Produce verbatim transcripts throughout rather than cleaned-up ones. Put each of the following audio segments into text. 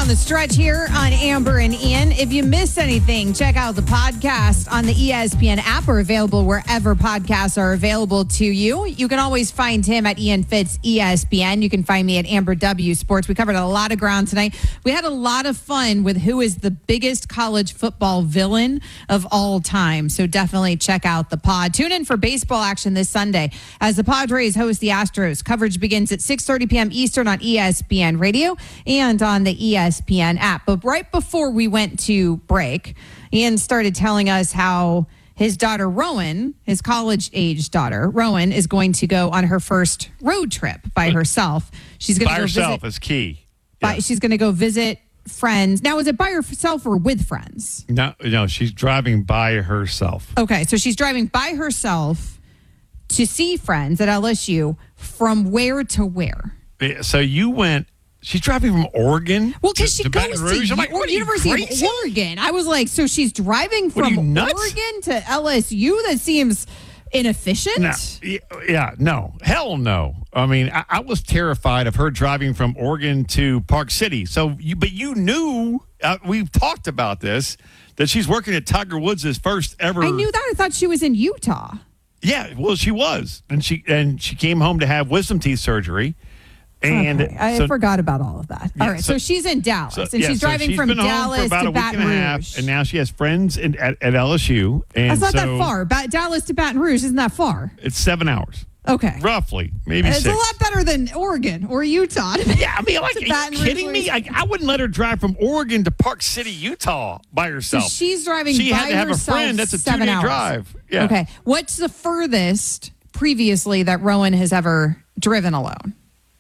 down the stretch here on Amber and Ian. If you missed anything, check out the podcast on the E S P N app or available wherever podcasts are available to you. You can always find him at Ian Fitz E S P N. You can find me at Amber W Sports. We covered a lot of ground tonight. We had a lot of fun with who is the biggest college football villain of all time. So definitely check out the pod. Tune in for baseball action this Sunday as the Padres host the Astros. Coverage begins at six thirty p.m. Eastern on E S P N Radio and on the E S P N app. But right before we went to break, Ian started telling us how his daughter, Rowan, his college-age daughter, Rowan, is going to go on her first road trip by herself. She's going to by go herself visit, is key. By, Yeah. She's going to go visit friends. Now, is it by herself or with friends? No, no, she's driving by herself. Okay, so she's driving by herself to see friends at L S U from where to where? Yeah, So you went. She's driving from Oregon. Well, because to, she to goes Baton Rouge. to I'm like, or what are you, University crazy? of Oregon. I was like, so she's driving What are from you, nuts? Oregon to L S U? That seems inefficient. No, yeah, yeah, no, hell no. I mean, I, I was terrified of her driving from Oregon to Park City. So, you, but you knew uh, we've talked about this that she's working at Tiger Woods' first ever. I knew that. I thought she was in Utah. Yeah, well, she was, and she and she came home to have wisdom teeth surgery. And okay. I so, forgot about all of that. Yeah, all right, so, so- she's in Dallas, so- and yeah, she's so driving she's from been home Dallas for about to a week Baton and a Rouge. half, and now she has friends in, at, at L S U. And That's not so that far. Ba- Dallas to Baton Rouge isn't that far. It's seven hours, Okay, roughly, maybe it's six. a lot better than Oregon or Utah. Yeah, I mean, like, To are Baton you Rouge, kidding me? Louisiana. I, I wouldn't let her drive from Oregon to Park City, Utah by So herself. she's driving She by had to have a herself friend. That's a seven two-day hours. drive. Yeah. Okay. What's the furthest previously that Rowan has ever driven alone?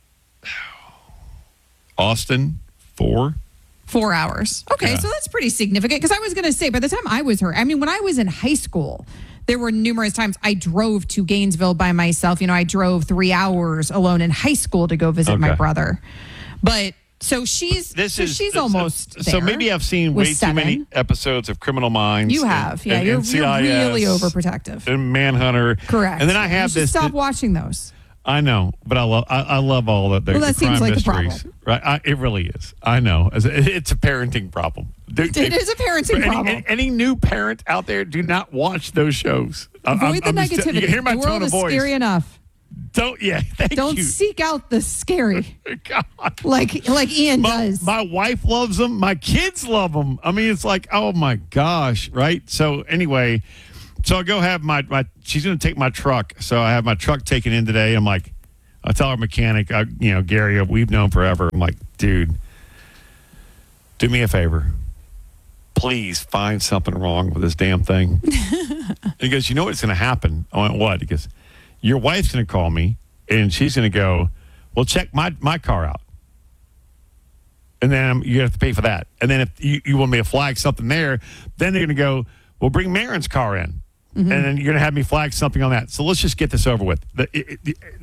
Austin, four. Four hours. Okay, Yeah. so that's pretty significant. Because I was going to say, by the time I was her, I mean, when I was in high school, there were numerous times I drove to Gainesville by myself. You know, I drove three hours alone in high school to go visit my Okay. brother. But so she's This so is she's so- almost So, there maybe I've seen with way seven. too many episodes of Criminal Minds. You and- have, yeah. and You're, N C you're I S really overprotective. and Manhunter. Correct. And then I You have should this. Stop watching those. I know, but I love I, I love all the, the, Well, that the crime seems like the mysteries. problem. Right? I, it really is. I know. As a- It's a parenting problem. Dude, It is a parenting any, problem. Any, any new parent out there, do not watch those shows. I- I'm- Avoid the I'm just- negativity. You can hear my the tone world of is voice. scary enough. Don't yeah. Thank Don't you. seek out the scary God. like like Ian My, does. my wife loves them. My kids love them. I mean, it's like, oh my gosh, right? So anyway, so I go have my my. She's going to take my truck. So I have my truck taken in today. I'm like, I tell our mechanic, I, you know, Gary, we've known forever. I'm like, dude, do me a favor. Please find something wrong with this damn thing. He goes, you know what's going to happen? I went, what? He goes, your wife's going to call me, and she's going to go, well, check my, my car out. And then you have to pay for that. And then if you, you want me to flag something there, then they're going to go, well, bring Marin's car in. Mm-hmm. And then you're going to have me flag something on that. So let's just get this over with. The, it, it,